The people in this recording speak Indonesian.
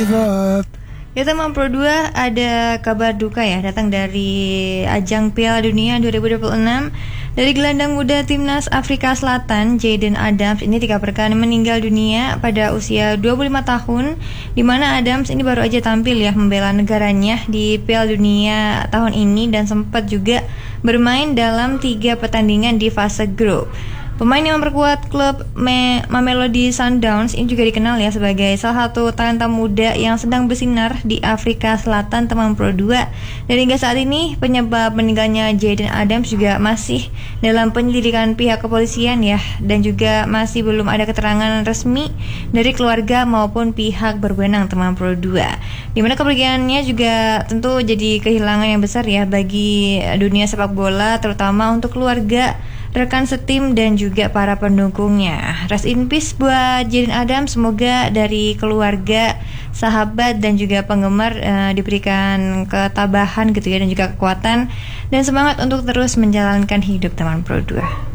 Ya teman Pro 2, ada kabar duka ya datang dari ajang Piala Dunia 2026. Dari gelandang muda timnas Afrika Selatan, Jayden Adams ini dikabarkan meninggal dunia pada usia 25 tahun, di mana Adams ini baru aja tampil ya membela negaranya di Piala Dunia tahun ini dan sempat juga bermain dalam 3 pertandingan di fase grup. Pemain yang memperkuat klub Mamelodi Sundowns ini juga dikenal ya sebagai salah satu talenta muda yang sedang bersinar di Afrika Selatan teman Pro 2. Dan hingga saat ini penyebab meninggalnya Jayden Adams juga masih dalam penyelidikan pihak kepolisian ya, dan juga masih belum ada keterangan resmi dari keluarga maupun pihak berwenang teman Pro 2. Dimana kepergiannya juga tentu jadi kehilangan yang besar ya bagi dunia sepak bola, terutama untuk keluarga, rekan setim dan juga para pendukungnya. Rest in peace buat Jayden Adams. Semoga dari keluarga, sahabat dan juga penggemar diberikan ketabahan gitu ya, dan juga kekuatan dan semangat untuk terus menjalankan hidup teman Pro 2.